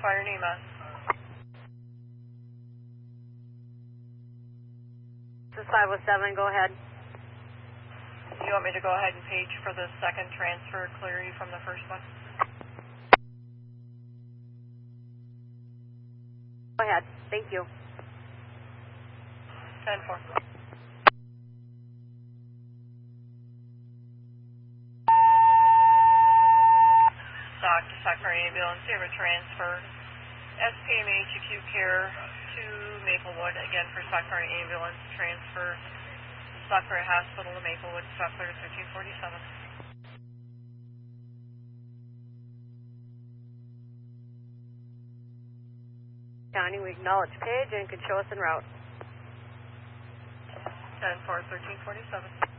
Fire NEMA. This is 507, go ahead. You want me to go ahead and page for the second transfer, clear you from the first one? Go ahead, thank you. 10-4. Stock to Stock Fire Ambulance, we have a transfer. SPMH Acute Care to Maplewood, again for Stock Fire Ambulance, transfer. Stock Fire Hospital to Maplewood, stock clear to 1347. County, we acknowledge page and can show us en route. 10-4, 1347.